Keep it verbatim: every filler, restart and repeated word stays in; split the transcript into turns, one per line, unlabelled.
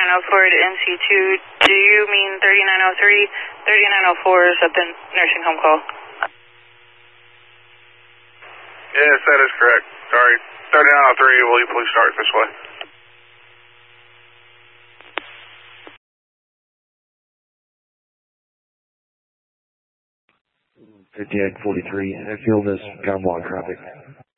oh four to N C two. Do you mean thirty-nine oh three? thirty-nine oh four is at the nursing home call.
Yes, that is correct. Sorry. thirty-nine oh three, will you please start this way?
fifty-eight forty-three, I feel this got a lot of traffic.